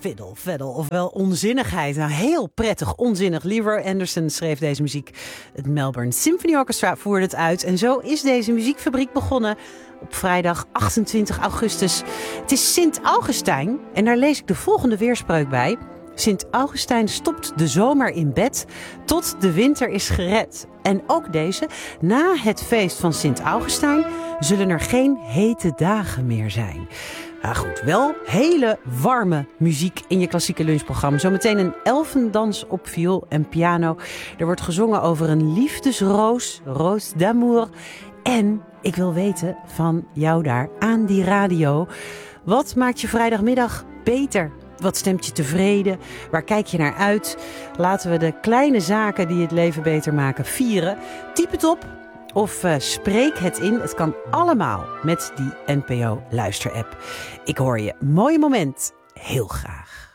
Fiddle, ofwel onzinnigheid. Nou, heel prettig, onzinnig. Leroy Anderson schreef deze muziek. Het Melbourne Symphony Orchestra voerde het uit. En zo is deze muziekfabriek begonnen op vrijdag 28 augustus. Het is Sint Augustijn en daar lees ik de volgende weerspreuk bij. Sint Augustijn stopt de zomer in bed tot de winter is gered. En ook deze, na het feest van Sint Augustijn zullen er geen hete dagen meer zijn. Nou goed, wel hele warme muziek in je klassieke lunchprogramma. Zometeen een elfendans op viool en piano. Er wordt gezongen over een liefdesroos, roos d'amour. En ik wil weten van jou daar aan die radio. Wat maakt je vrijdagmiddag beter? Wat stemt je tevreden? Waar kijk je naar uit? Laten we de kleine zaken die het leven beter maken vieren. Typ het op of spreek het in. Het kan allemaal met die NPO Luister-app. Ik hoor je. Mooie moment. Heel graag.